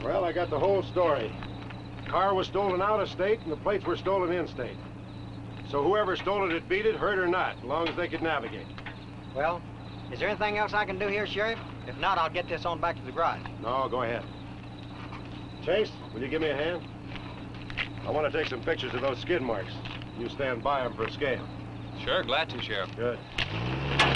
Well, I got the whole story. The car was stolen out of state and the plates were stolen in state. So whoever stole it beat it, hurt or not, as long as they could navigate. Well, is there anything else I can do here, Sheriff? If not, I'll get this on back to the garage. No, go ahead. Chase, will you give me a hand? I want to take some pictures of those skid marks. You stand by them for a scale. Sure, glad to, Sheriff. Good.